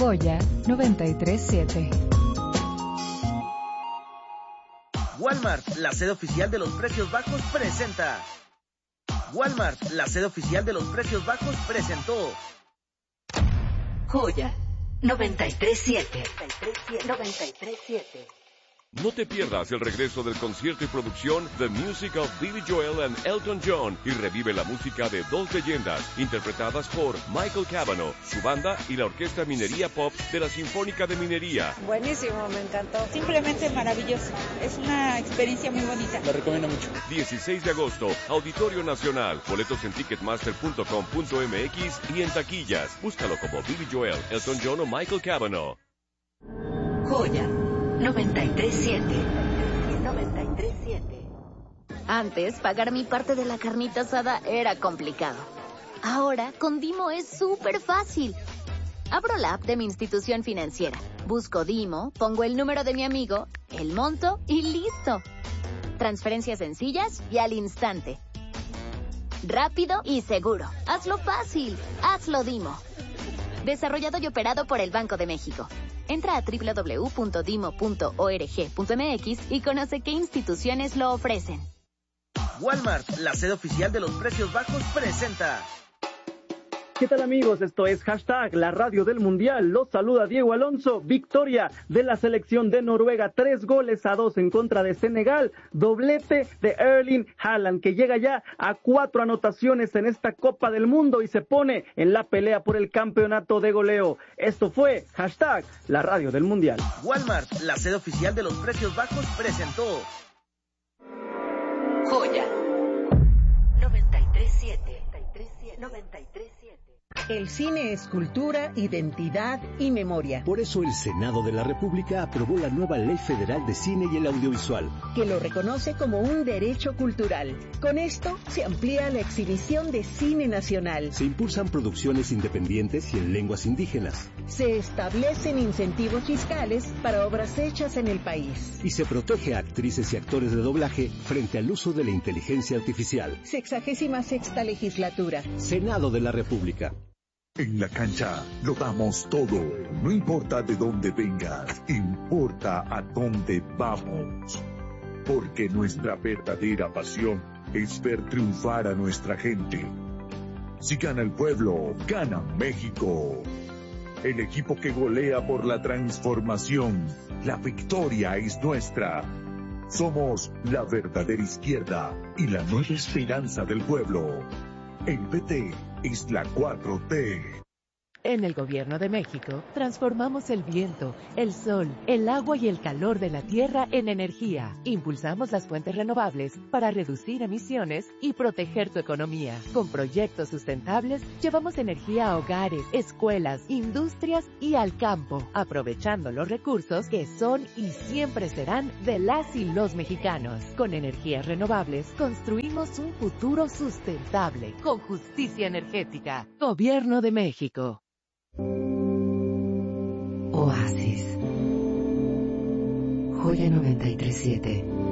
Joya 937. Walmart, la sede oficial de los precios bajos, presenta. Walmart, la sede oficial de los precios bajos, presentó. Joya 937. 937. No te pierdas el regreso del concierto y producción The Music of Billy Joel and Elton John y revive la música de dos leyendas interpretadas por Michael Cavanaugh, su banda y la Orquesta Minería Pop de la Sinfónica de Minería. Buenísimo, me encantó. Simplemente maravilloso. Es una experiencia muy bonita. La recomiendo mucho. 16 de agosto, Auditorio Nacional. Boletos en ticketmaster.com.mx y en taquillas. Búscalo como Billy Joel, Elton John o Michael Cavanaugh. Joya 937. 937. Antes, pagar mi parte de la carnita asada era complicado. Ahora, con Dimo es súper fácil. Abro la app de mi institución financiera, busco Dimo, pongo el número de mi amigo, el monto y listo. Transferencias sencillas y al instante. Rápido y seguro. Hazlo fácil. Hazlo Dimo. Desarrollado y operado por el Banco de México. Entra a www.dimo.org.mx y conoce qué instituciones lo ofrecen. Walmart, la sede oficial de los precios bajos, presenta. ¿Qué tal, amigos? Esto es Hashtag, la radio del Mundial. Los saluda Diego Alonso. Victoria de la selección de Noruega, 3-2 en contra de Senegal. Doblete de Erling Haaland, que llega ya a 4 anotaciones en esta Copa del Mundo y se pone en la pelea por el campeonato de goleo. Esto fue Hashtag, la radio del Mundial. Walmart, la sede oficial de los precios bajos, presentó. Joya 937. 937. El cine es cultura, identidad y memoria. Por eso el Senado de la República aprobó la nueva Ley Federal de Cine y el Audiovisual, que lo reconoce como un derecho cultural. Con esto se amplía la exhibición de cine nacional. Se impulsan producciones independientes y en lenguas indígenas. Se establecen incentivos fiscales para obras hechas en el país. Y se protege a actrices y actores de doblaje frente al uso de la inteligencia artificial. 66ª legislatura. Senado de la República. En la cancha lo damos todo. No importa de dónde vengas, importa a dónde vamos. Porque nuestra verdadera pasión es ver triunfar a nuestra gente. Si gana el pueblo, gana México. El equipo que golea por la transformación. La victoria es nuestra. Somos la verdadera izquierda y la nueva esperanza del pueblo. El PT es la 4T. En el Gobierno de México, transformamos el viento, el sol, el agua y el calor de la tierra en energía. Impulsamos las fuentes renovables para reducir emisiones y proteger tu economía. Con proyectos sustentables, llevamos energía a hogares, escuelas, industrias y al campo, aprovechando los recursos que son y siempre serán de las y los mexicanos. Con energías renovables, construimos un futuro sustentable, con justicia energética. Gobierno de México. Oasis. Joya 937.